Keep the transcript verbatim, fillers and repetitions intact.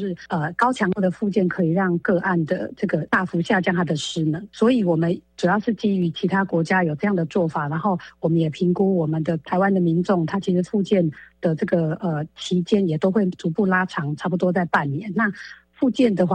就是呃高强度的复健可以让个案的这个大幅下降它的失能，所以我们主要是基于其他国家有这样的做法，然后我们也评估我们的台湾的民众，他其实复健的这个呃期间也都会逐步拉长，差不多在半年。那复健的话